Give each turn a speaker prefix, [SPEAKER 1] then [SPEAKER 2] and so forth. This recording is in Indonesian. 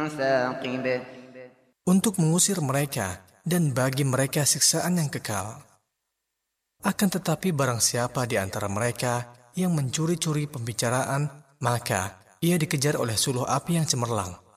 [SPEAKER 1] ثاقب
[SPEAKER 2] untuk mengusir mereka dan bagi mereka siksaan yang kekal. Akan tetapi barang siapa di antara mereka yang mencuri-curi pembicaraan, maka ia dikejar oleh suluh api yang cemerlang.